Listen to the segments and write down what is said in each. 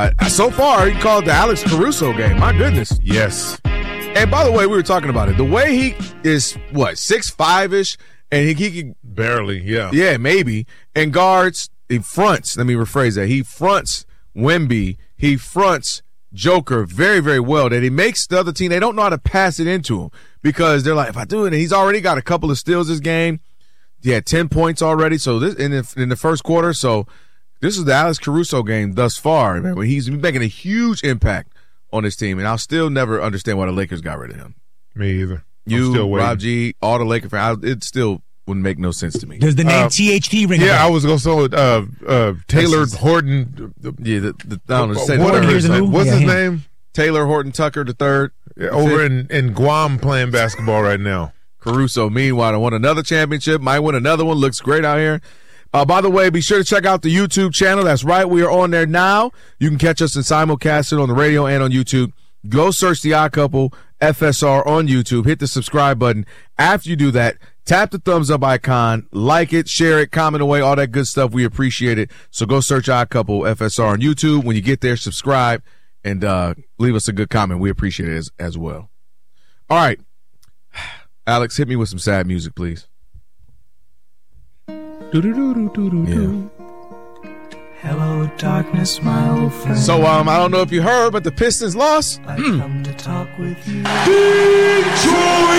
So far, he called the Alex Caruso game. My goodness. Yes. And by the way, we were talking about it. The way he is, 6'5"-ish, and he can barely, yeah. Yeah, maybe. And guards, he fronts. Let me rephrase that. He fronts Wemby. He fronts Joker very, very well. That he makes the other team, they don't know how to pass it into him because they're like, if I do it, and he's already got a couple of steals this game. He had 10 points already. So this in the first quarter. So this is the Alex Caruso game thus far. Man, he's making a huge impact on his team, and I'll still never understand why the Lakers got rid of him. Me either. You, still Rob G, all the Laker fans, it still wouldn't make no sense to me. Does the name THT ring? Yeah, I was going to say Taylor Horton. Yeah, I don't know. Say what's his name? Taylor Horton Tucker III. Yeah, over in Guam playing basketball right now. Caruso, meanwhile, won another championship. Might win another one. Looks great out here. By the way, be sure to check out the YouTube channel. That's right. We are on there now. You can catch us in simulcast on the radio and on YouTube. Go search The Odd Couple FSR on YouTube. Hit the subscribe button. After you do that, tap the thumbs up icon, like it, share it, comment away, all that good stuff. We appreciate it. So go search Odd Couple FSR on YouTube. When you get there, subscribe and leave us a good comment. We appreciate it as well. All right. Alex, hit me with some sad music, please. Yeah. Hello, darkness, my old friend. So, I don't know if you heard, but the Pistons lost. I come to talk with you. Detroit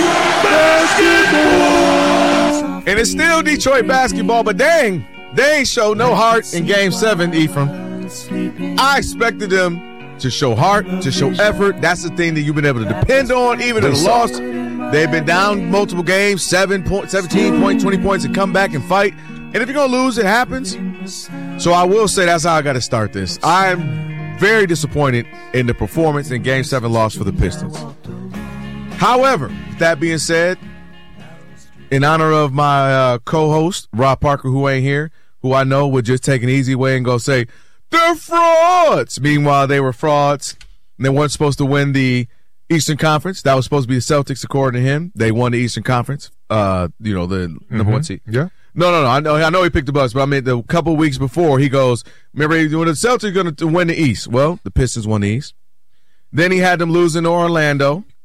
basketball! And it's still Detroit basketball, but dang, they ain't show no heart in Game 7, Ephraim. I expected them to show heart, to show effort. That's the thing that you've been able to depend on, even in the loss. They've been down multiple games, 17 points, 20 points, and come back and fight. And if you're going to lose, it happens. So I will say that's how I got to start this. I'm very disappointed in the performance in Game 7 loss for the Pistons. However, with that being said, in honor of my co-host, Rob Parker, who ain't here, who I know would just take an easy way and go say, they're frauds. Meanwhile, they were frauds. And they weren't supposed to win the Eastern Conference. That was supposed to be the Celtics, according to him. They won the Eastern Conference, the number one seed. Yeah. No. I know he picked the Bucks, but I mean the couple of weeks before he goes, remember when the Celtics are going to win the East? Well, the Pistons won the East. Then he had them losing to Orlando.